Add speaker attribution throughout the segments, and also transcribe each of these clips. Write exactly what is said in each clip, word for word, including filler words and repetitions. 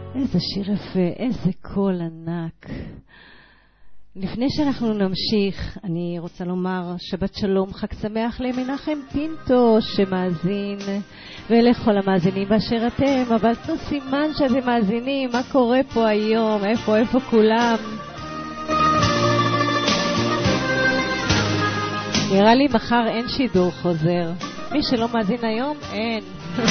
Speaker 1: איזה שיר יפה, איזה קול ענק. לפני שאנחנו נמשיך, אני רוצה לומר שבת שלום, חג שמח למנחם פינטו שמאזין, ולכל המאזינים באשר אתם, אבל תנו סימן שאתם מאזינים, מה קורה פה היום, איפה, איפה כולם. נראה לי מחר אין שידור חוזר, מי שלא מאזין היום, אין.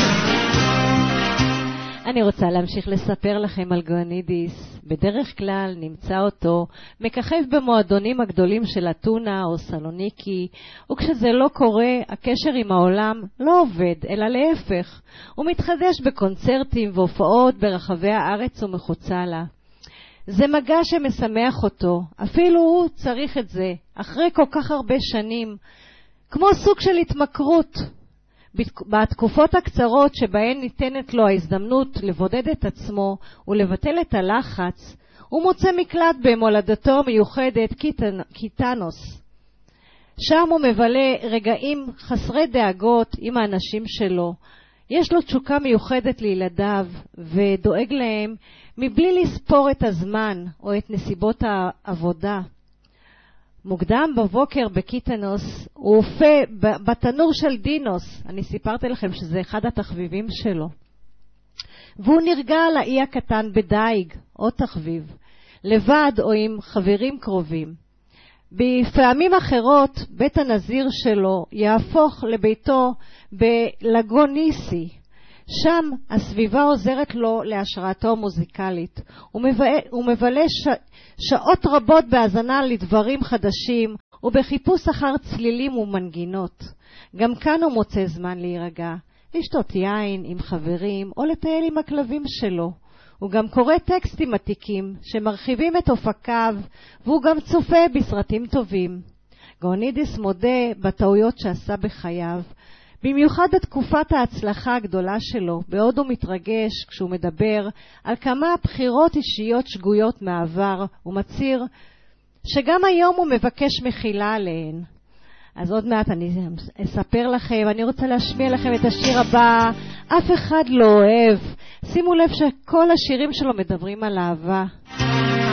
Speaker 1: אני רוצה להמשיך לספר לכם על גואנידיס. בדרך כלל נמצא אותו מככב במועדונים הגדולים של אתונה או סלוניקי, וכשזה לא קורה, הקשר עם העולם לא עובד, אלא להפך. הוא מתחדש בקונצרטים והופעות ברחבי הארץ ומחוצה לה. זה מגע שמשמח אותו, אפילו הוא צריך את זה, אחרי כל כך הרבה שנים, כמו סוג של התמכרות. בתקופות הקצרות שבהן ניתנת לו ההזדמנות לבודד את עצמו ולבטל את הלחץ, הוא מוצא מקלט במולדתו מיוחדת קיטנוס. שם הוא מבלה רגעים חסרי דאגות עם האנשים שלו. יש לו תשוקה מיוחדת לילדיו ודואג להם מבלי לספור את הזמן או את נסיבות העבודה. מוקדם בבוקר בקיטנוס הוא אופה בתנור של דינוס, אני סיפרתי לכם שזה אחד התחביבים שלו, והוא נרגע על האי הקטן בדייג, או תחביב, לבד או עם חברים קרובים. בפעמים אחרות בית הנזיר שלו יהפוך לביתו בלגוניסי, שם הסביבה עוזרת לו להשראתו מוזיקלית. הוא מבלה, הוא מבלה ש... שעות רבות בהזנה לדברים חדשים ובחיפוש אחר צלילים ומנגינות. גם כאן הוא מוצא זמן להירגע, לשתות יין עם חברים או לטייל עם הכלבים שלו. הוא גם קורא טקסטים עתיקים שמרחיבים את אופקיו, והוא גם צופה בסרטים טובים. גואנידיס מודה בטעויות שעשה בחייו, במיוחד בתקופת ההצלחה הגדולה שלו, בעוד הוא מתרגש כשהוא מדבר על כמה בחירות אישיות שגויות מעבר, ומצהיר שגם היום הוא מבקש מחילה עליהן. אז עוד מעט אני אספר לכם, אני רוצה להשמיע לכם את השיר הבא, אף אחד לא אוהב. שימו לב שכל השירים שלו מדברים על אהבה.